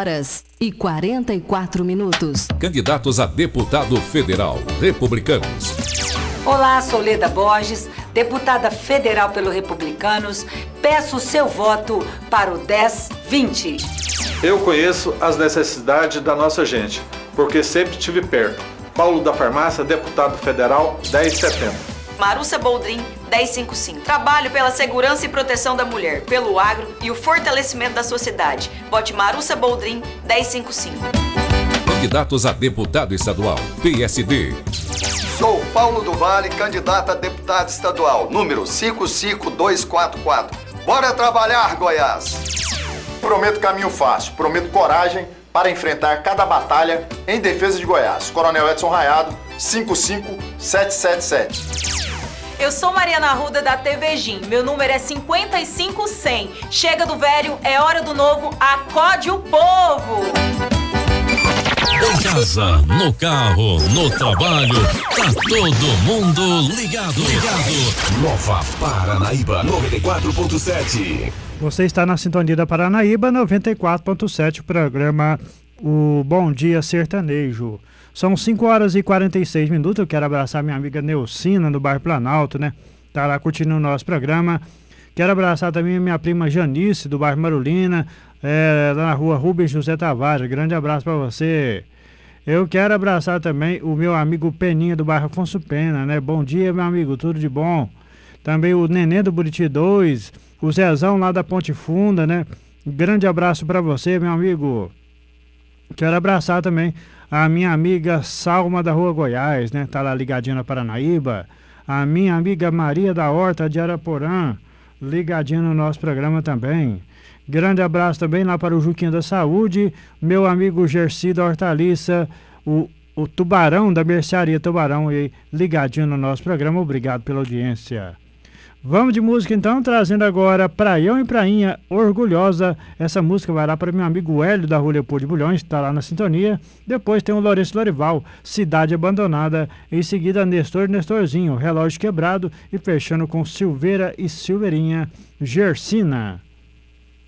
5h44. Candidatos a deputado federal, republicanos. Olá, sou Leda Borges, deputada federal pelo Republicanos. Peço o seu voto para o 1020. Eu conheço as necessidades da nossa gente, porque sempre estive perto. Paulo da Farmácia, deputado federal, 1070. Marussa Boldrin, 1055. Trabalho pela segurança e proteção da mulher, pelo agro e o fortalecimento da sociedade. Vote Marussa Boldrin, 1055. Candidatos a deputado estadual, PSD. Sou Paulo do Vale, candidato a deputado estadual, número 55244. Bora trabalhar, Goiás! Prometo caminho fácil, prometo coragem para enfrentar cada batalha em defesa de Goiás. Coronel Edson Raiado, 55777. Eu sou Mariana Arruda da TV Gin. Meu número é 55100. Chega do velho, é hora do novo. Acode o povo! Em casa, no carro, no trabalho, tá todo mundo ligado. Nova Paranaíba 94.7. Você está na sintonia da Paranaíba 94.7, o programa O Bom Dia Sertanejo. São 5h46. Eu quero abraçar minha amiga Neucina, do bairro Planalto, né? Tá lá curtindo o nosso programa. Quero abraçar também minha prima Janice, do bairro Marulina, lá na rua Rubens José Tavares. Grande abraço para você. Eu quero abraçar também o meu amigo Peninha, do bairro Afonso Pena, né? Bom dia, meu amigo, tudo de bom. Também o Nenê do Buriti 2, o Zezão lá da Ponte Funda, né? Grande abraço para você, meu amigo. Quero abraçar também a minha amiga Salma da Rua Goiás, né? Tá lá ligadinha na Paranaíba. A minha amiga Maria da Horta de Araporã, ligadinha no nosso programa também. Grande abraço também lá para o Juquinha da Saúde, meu amigo Gersi da Hortaliça, o Tubarão da Mercearia Tubarão, aí, ligadinho no nosso programa. Obrigado pela audiência. Vamos de música então, trazendo agora Praião e Prainha Orgulhosa. Essa música vai lá para meu amigo Hélio da Rua Leopoldo de Bulhões, que está lá na sintonia. Depois tem o Lourenço Lorival, Cidade Abandonada. Em seguida, Nestorzinho, Relógio Quebrado. E fechando com Silveira e Silveirinha, Gersina.